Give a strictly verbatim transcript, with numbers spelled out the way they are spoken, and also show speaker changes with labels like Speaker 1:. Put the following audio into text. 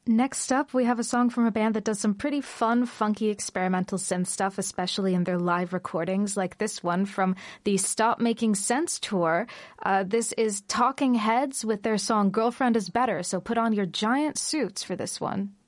Speaker 1: Next up, we have a song from a band that does some pretty fun, funky, experimental synth stuff, especially in their live recordings, like this one from the Stop Making Sense tour. Uh, this is Talking Heads with their song Girlfriend is Better, so put on your giant suits for this one.